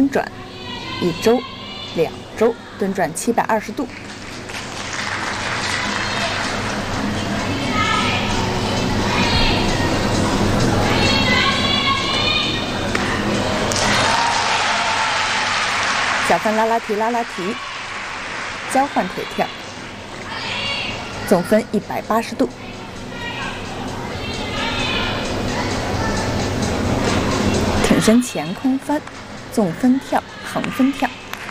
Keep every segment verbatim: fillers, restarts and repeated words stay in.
蹲转一周、两周，蹲转七百二十度。小翻拉拉提拉拉提，交换腿跳，总分一百八十度。挺身前空翻，纵分跳、横分跳。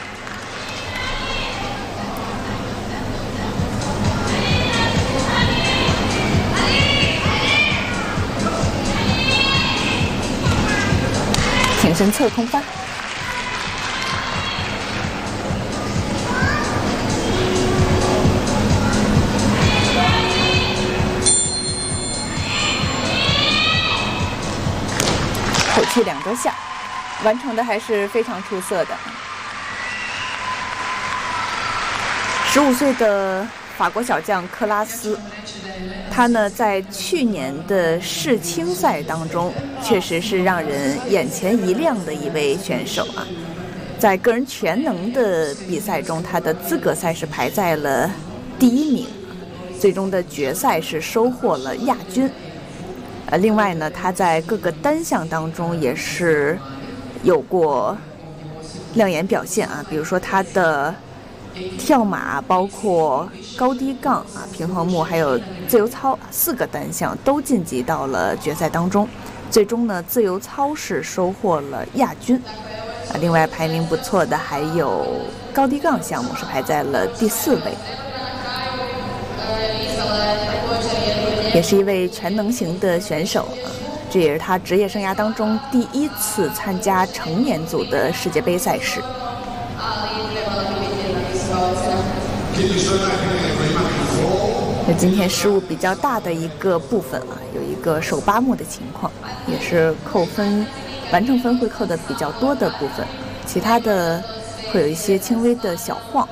挺身侧空翻。口气两周下，完成的还是非常出色的。十五岁的法国小将克拉斯，他呢在去年的世青赛当中，确实是让人眼前一亮的一位选手啊。在个人全能的比赛中，他的资格赛是排在了第一名，最终的决赛是收获了亚军。呃，另外呢，他在各个单项当中也是有过亮眼表现啊，比如说他的跳马，包括高低杠啊、平衡木，还有自由操四个单项都晋级到了决赛当中。最终呢，自由操是收获了亚军。啊，另外排名不错的还有高低杠项目是排在了第四位。也是一位全能型的选手啊，这也是他职业生涯当中第一次参加成年组的世界杯赛事。那今天失误比较大的一个部分啊，有一个手八目的情况，也是扣分完成分会扣的比较多的部分，其他的会有一些轻微的小晃。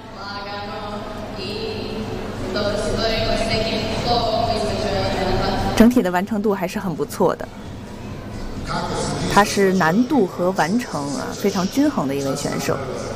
整体的完成度还是很不错的，他是难度和完成啊非常均衡的一位选手。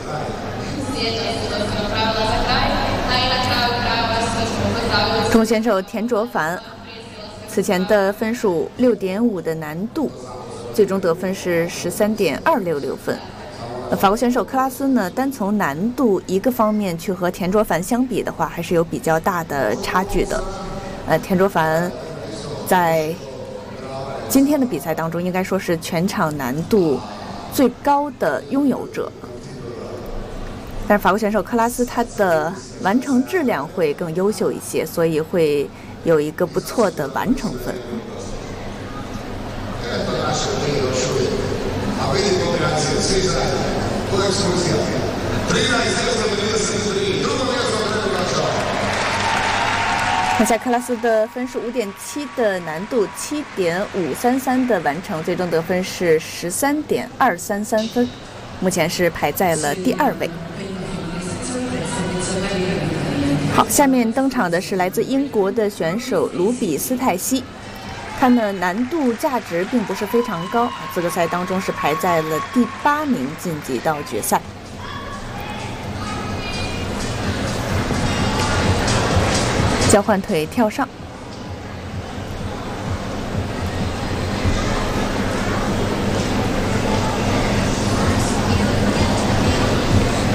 中国选手田卓凡，此前的分数六点五的难度，最终得分是十三点二六六分。法国选手克拉斯呢，单从难度一个方面去和田卓凡相比的话，还是有比较大的差距的。呃，田卓凡在今天的比赛当中，应该说是全场难度最高的拥有者。但是法国选手克拉斯他的完成质量会更优秀一些，所以会有一个不错的完成分。看下克拉斯的分数五点七的难度，七点五三三的完成，最终得分是十三点二三三分，目前是排在了第二位。好，下面登场的是来自英国的选手卢比斯泰西，他呢难度价值并不是非常高，资格赛当中是排在了第八名，晋级到决赛。交换腿跳上。